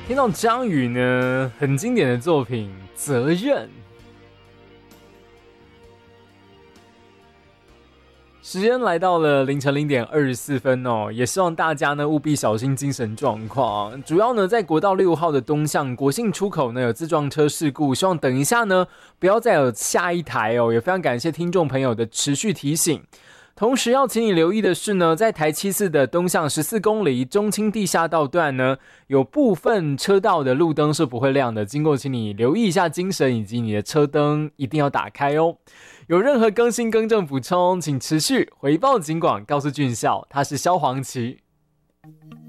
听到张宇呢，很经典的作品《责任》。时间来到了凌晨0:24哦，也希望大家呢务必小心精神状况。主要呢在国道6号的东向国信出口呢有自撞车事故，希望等一下呢不要再有下一台哦。也非常感谢听众朋友的持续提醒。同时要请你留意的是呢，在台74的东向14公里中清地下道段呢，有部分车道的路灯是不会亮的，经过请你留意一下精神以及你的车灯一定要打开哦。有任何更新更正补充，请持续回报警广告诉俊孝，他是萧煌奇。